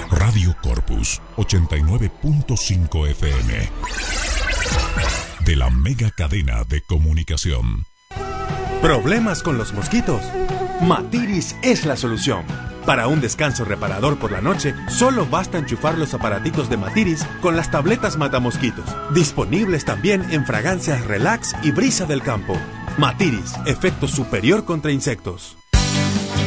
Radio Corpus 89.5 FM. De la mega cadena de comunicación. ¿Problemas con los mosquitos? Matiris es la solución. Para un descanso reparador por la noche, solo basta enchufar los aparatitos de Matiris con las tabletas matamosquitos. Disponibles también en fragancias Relax y Brisa del Campo. Matiris, efecto superior contra insectos.